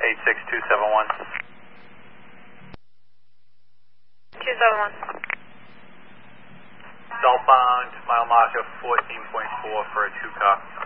86271. 271. Southbound, mile marker 14.4 for a 2 car.